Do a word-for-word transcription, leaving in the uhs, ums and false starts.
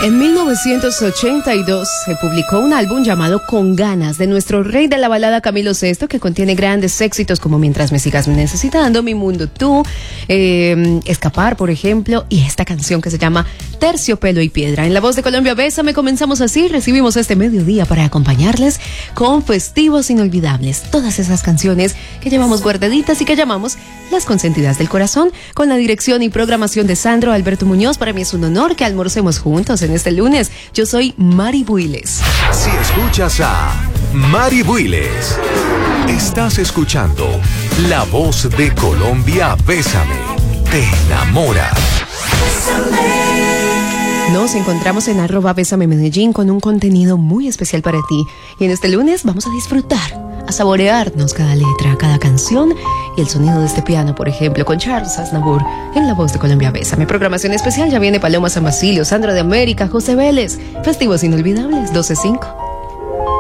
En mil novecientos ochenta y dos se publicó un álbum llamado Con Ganas de nuestro rey de la balada Camilo Sesto, que contiene grandes éxitos como Mientras me sigas necesitando, Mi mundo tú, eh, Escapar, por ejemplo, y esta canción que se llama Terciopelo y Piedra. En la voz de Colombia Bésame comenzamos así, recibimos este mediodía para acompañarles con festivos inolvidables, todas esas canciones que llevamos guardaditas y que llamamos las consentidas del corazón, con la dirección y programación de Sandro Alberto Muñoz. Para mí es un honor que almorcemos juntos en este lunes. Yo soy Mari Builes. Si escuchas a Mari Builes, estás escuchando La Voz de Colombia Bésame. Te enamora. Nos encontramos en arroba Bésame Medellín con un contenido muy especial para ti. Y en este lunes vamos a disfrutar, a saborearnos cada letra, cada canción y el sonido de este piano, por ejemplo, con Charles Aznavour en La Voz de Colombia Bésame. Programación especial, ya viene Paloma San Basilio, Sandra de América, José Vélez. Festivos inolvidables, doce cinco.